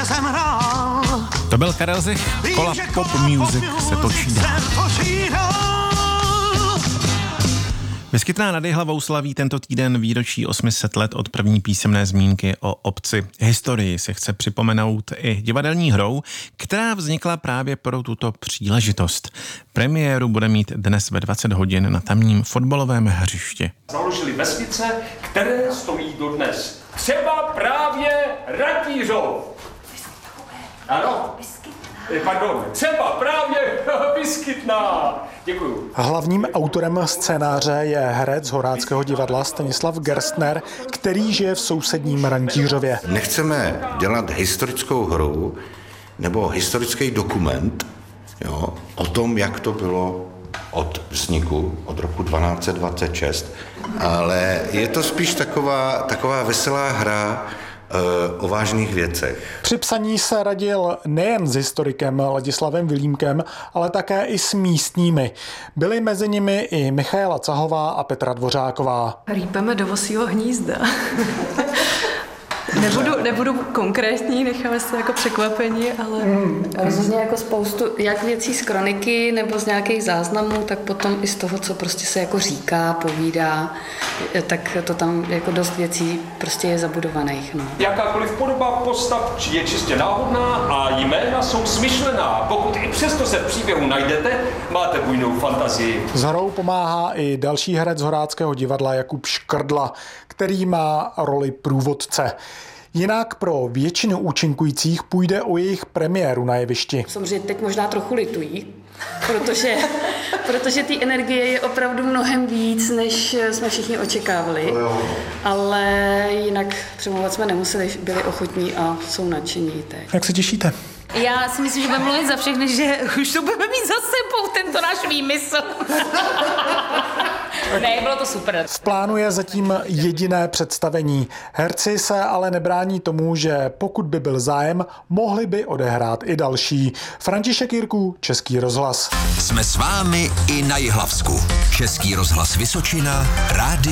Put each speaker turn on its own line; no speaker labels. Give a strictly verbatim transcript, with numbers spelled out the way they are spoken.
že jsem hrál.
To byl Karel Zich, kola Pop Music se točí dál. Vyskytná nad Jihlavou slaví tento týden výročí osm set let od první písemné zmínky o obci. Historii se chce připomenout i divadelní hrou, která vznikla právě pro tuto příležitost. Premiéru bude mít dnes ve dvacet hodin na tamním fotbalovém hřišti.
Založili vesnice, které stojí dodnes. Třeba právě Ratířov. Ano. Pardon, třeba právě Vyskytná. Děkuju.
Hlavním autorem scénáře je herec Horáckého divadla Stanislav Gerstner, který žije v sousedním Rantířově.
Nechceme dělat historickou hru nebo historický dokument, jo, o tom, jak to bylo od vzniku, od roku dvanáct set dvacet šest, ale je to spíš taková, taková veselá hra o vážných věcech.
Při psaní se radil nejen s historikem Ladislavem Vilímkem, ale také i s místními. Byli mezi nimi i Michaela Cahová a Petra Dvořáková.
Rýpeme do vosího hnízda. Nebudu, nebudu konkrétní, necháme se jako překvapení, ale...
Hmm. Rozhodně jako spoustu jak věcí z kroniky nebo z nějakých záznamů, tak potom i z toho, co prostě se jako říká, povídá, tak to tam jako dost věcí prostě je zabudovaných. No.
Jakákoliv podoba postav je čistě náhodná a jména jsou smyšlená. Pokud i přesto se v příběhu najdete, máte bujnou fantazii.
S hrou pomáhá i další herec Horáckého divadla Jakub Škrdla, který má roli průvodce. Jinak pro většinu účinkujících půjde o jejich premiéru na jevišti.
Samozřejmě teď možná trochu litují, protože, protože té energie je opravdu mnohem víc, než jsme všichni očekávali. Ale jinak přemlouvat jsme nemuseli, byli ochotní a jsou nadšení teď.
Jak se těšíte?
Já si myslím, že budeme mluvit za všechny, že už to budeme mít za sebou, tento náš výmysl. Ne, bylo to super.
V plánu je zatím jediné představení. Herci se ale nebrání tomu, že pokud by byl zájem, mohli by odehrát i další. František Jirků, Český rozhlas.
Jsme s vámi i na Jihlavsku. Český rozhlas Vysočina, rádio